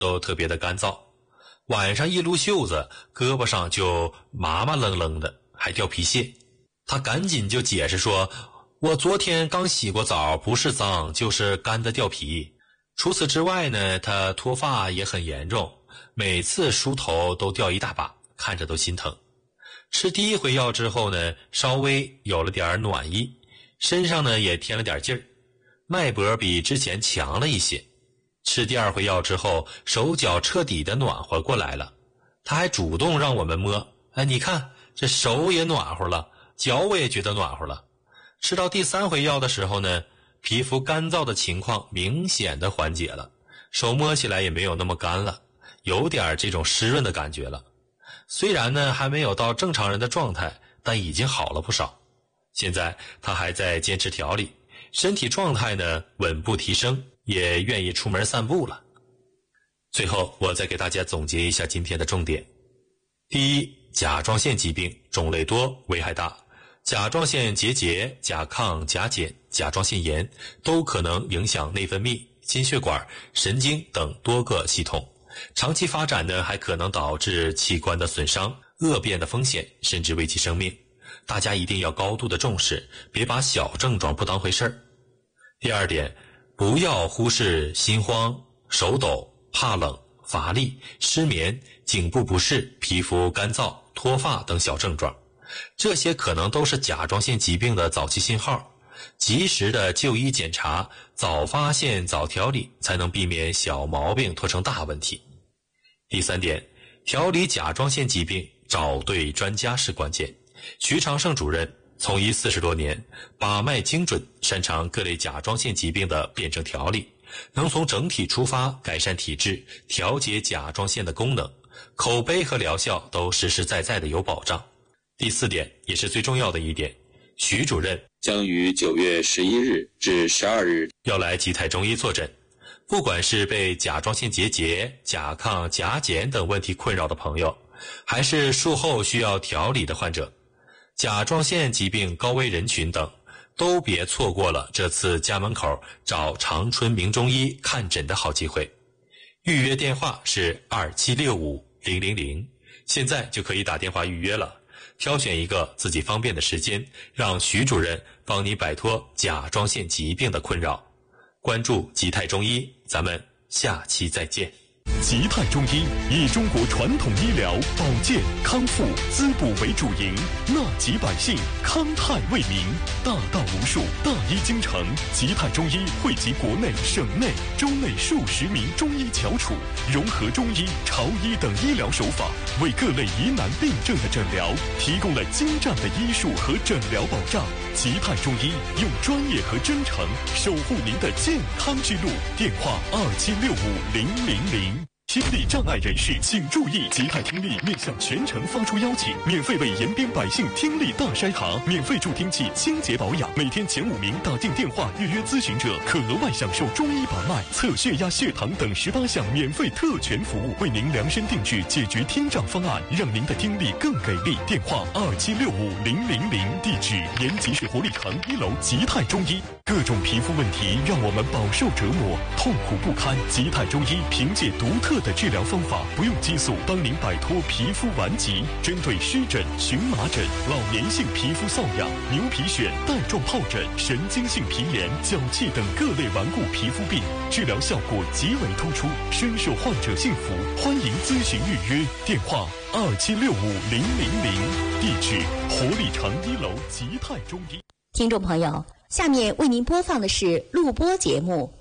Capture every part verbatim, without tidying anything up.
都特别的干燥，晚上一撸袖子，胳膊上就麻麻愣愣的，还掉皮屑。他赶紧就解释说，我昨天刚洗过澡，不是脏就是干的掉皮。除此之外呢，他脱发也很严重，每次梳头都掉一大把，看着都心疼。吃第一回药之后呢，稍微有了点暖意，身上呢也添了点劲儿，脉搏比之前强了一些。吃第二回药之后，手脚彻底的暖和过来了，他还主动让我们摸，哎，你看这手也暖和了，脚我也觉得暖和了。吃到第三回药的时候呢，皮肤干燥的情况明显的缓解了，手摸起来也没有那么干了，有点这种湿润的感觉了。虽然呢还没有到正常人的状态，但已经好了不少。现在他还在坚持调理，身体状态呢稳步提升，也愿意出门散步了。最后我再给大家总结一下今天的重点。第一，甲状腺疾病种类多，危害大，甲状腺结节、甲亢、甲减、甲状腺炎都可能影响内分泌、心血管、神经等多个系统，长期发展呢还可能导致器官的损伤、恶变的风险，甚至危及生命。大家一定要高度的重视，别把小症状不当回事儿。第二点，不要忽视心慌、手抖、怕冷、乏力、失眠、颈部不适、皮肤干燥、脱发等小症状，这些可能都是甲状腺疾病的早期信号，及时的就医检查，早发现早调理，才能避免小毛病拖成大问题。第三点，调理甲状腺疾病找对专家是关键。徐长胜主任从医四十多年，把脉精准，擅长各类甲状腺疾病的辩证调理，能从整体出发改善体质，调节甲状腺的功能，口碑和疗效都实实在在的有保障。第四点，也是最重要的一点，徐主任将于九月十一日至十二日要来吉泰中医坐诊。不管是被甲状腺结节、甲亢、甲减等问题困扰的朋友，还是术后需要调理的患者，甲状腺疾病高危人群等，都别错过了这次家门口找长春名中医看诊的好机会。预约电话是二七六五零零零，现在就可以打电话预约了，挑选一个自己方便的时间，让徐主任帮你摆脱甲状腺疾病的困扰。关注吉泰中医，咱们下期再见。 吉泰中医以中国传统医疗保健康复滋补为主营，纳吉百姓，康泰为民，大道无数，大医精诚。吉泰中医汇集国内、省内、州内数十名中医翘楚，融合中医、潮医等医疗手法，为各类疑难病症的诊疗提供了精湛的医术和诊疗保障。吉泰中医用专业和真诚守护您的健康之路。电话二七六五零零零。听力障碍人士请注意，吉泰听力面向全城发出邀请，免费为延边百姓听力大筛查，免费助听器清洁保养，每天前五名打进电话预约咨询者可额外享受中医把脉、测血压、血糖等十八项免费特权服务，为您量身定制解决听障方案，让您的听力更给力。电话二七六五零零零，地址延吉市活力城一楼吉泰中医。各种皮肤问题让我们饱受折磨，痛苦不堪。吉泰中医凭借独特的治疗方法，不用激素，帮您摆脱皮肤顽疾。针对湿疹、荨麻疹、老年性皮肤瘙痒、牛皮癣、带状疱疹、神经性皮炎、脚气等各类顽固皮肤病，治疗效果极为突出，深受患者信服。欢迎咨询预约，电话二七六五零零零，地址活力城一楼吉泰中医。 听众朋友，下面为您播放的是录播节目。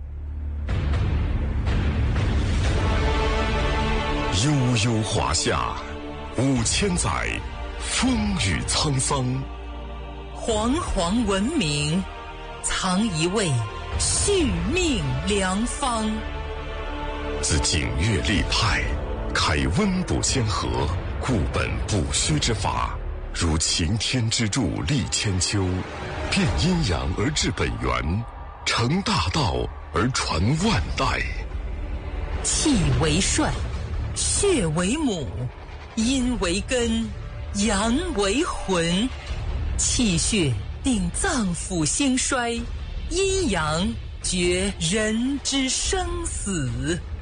悠悠华夏，五千载，风雨沧桑。 煌煌文明，藏一位续命良方。 自景岳立派，开温补先河，固本补虚之法，如擎天之柱立千秋，变阴阳而治本源，成大道而传万代。 气为帅，血为母，阴为根，阳为魂。气血定脏腑兴衰，阴阳决人之生死。